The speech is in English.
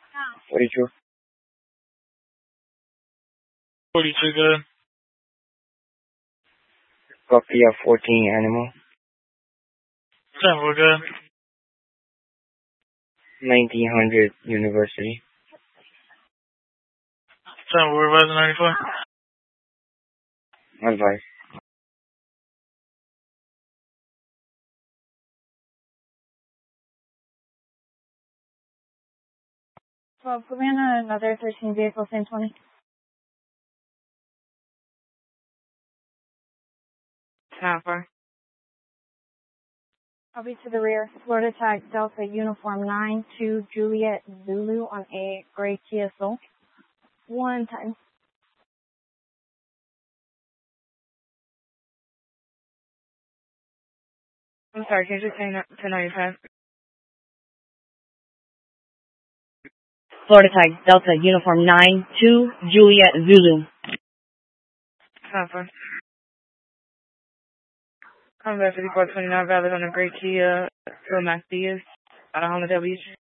42. 42 good. Copy of 14 animal. 10 we're good. 1900 University. 10 we're resident 94. Advice. Well, put me on another 13 vehicle, same 20. How far? I'll be to the rear. Florida Tag Delta Uniform 9-2 Juliet Zulu on a gray Kia Soul. 1 time. I'm sorry, can you just say 1095? Florida Tag Delta Uniform 9-2 Juliet Zulu. How far? Combat 5429 valid on a gray Kia Max Diaz out of Honda W.